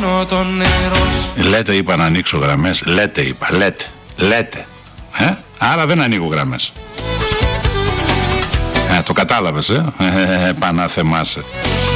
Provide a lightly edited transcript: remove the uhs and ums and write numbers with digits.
πίνω το νερό. Λέτε είπα να ανοίξω γραμμές. Λέτε είπα. Λέτε. Άρα δεν ανοίγω γραμμές. Το κατάλαβες, Πανάθεμάσαι.